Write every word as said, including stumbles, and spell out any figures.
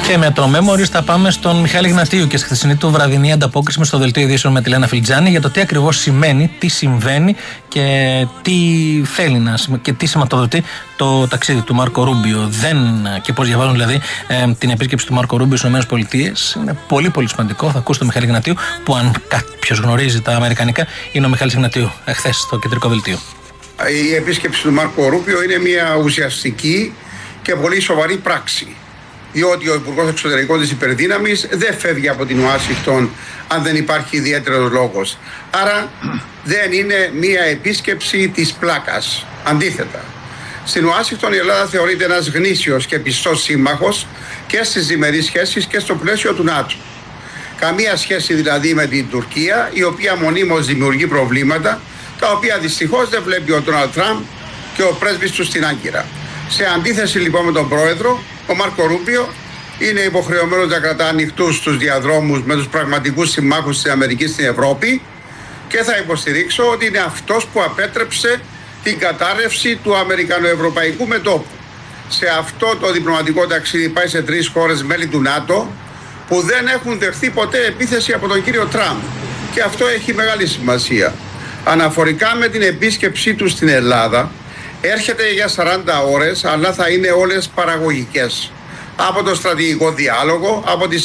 Και με το Memories θα πάμε στον Μιχάλη Γνατίου και στη χθεσινή του βραδινή ανταπόκριση στο δελτίο ειδήσεων με τη Λένα Φιλτζάνη για το τι ακριβώς σημαίνει, τι συμβαίνει και τι θέλει να και τι σηματοδοτεί το ταξίδι του Μάρκο Ρούμπιο. Δεν, και πώς διαβάζουν δηλαδή ε, την επίσκεψη του Μάρκο Ρούμπιο στις ΗΠΑ. Είναι πολύ πολύ σημαντικό. Θα ακούσει τον Μιχάλη Γνατίου, που αν κάποιος γνωρίζει τα αμερικανικά, είναι ο Μιχάλης Γνατίου, εχθές στο κεντρικό δελτίο. Η επίσκεψη του Μάρκο Ρούμπιο είναι μια ουσιαστική και πολύ σοβαρή πράξη. Διότι ο Υπουργός Εξωτερικών της Υπερδύναμης δεν φεύγει από την Ουάσιγκτον αν δεν υπάρχει ιδιαίτερος λόγος. Άρα δεν είναι μία επίσκεψη της πλάκας. Αντίθετα, στην Ουάσιγκτον η Ελλάδα θεωρείται ένας γνήσιος και πιστός σύμμαχος και στις διμερείς σχέσεις και στο πλαίσιο του ΝΑΤΟ. Καμία σχέση δηλαδή με την Τουρκία, η οποία μονίμως δημιουργεί προβλήματα, τα οποία δυστυχώς δεν βλέπει ο Ντόναλντ Τραμπ και ο πρέσβης του στην Άγκυρα. Σε αντίθεση λοιπόν με τον πρόεδρο, ο Μάρκο Ρούμπιο είναι υποχρεωμένος να κρατά ανοιχτούς τους διαδρόμους με τους πραγματικούς συμμάχους της Αμερικής στην Ευρώπη και θα υποστηρίξω ότι είναι αυτός που απέτρεψε την κατάρρευση του Αμερικανοευρωπαϊκού μετώπου. Σε αυτό το διπλωματικό ταξίδι πάει σε τρεις χώρες μέλη του ΝΑΤΟ που δεν έχουν δεχθεί ποτέ επίθεση από τον κύριο Τραμπ και αυτό έχει μεγάλη σημασία. Αναφορικά με την επίσκεψή του στην Ελλάδα, έρχεται για σαράντα ώρες, αλλά θα είναι όλες παραγωγικές. Από το στρατηγικό διάλογο, από τις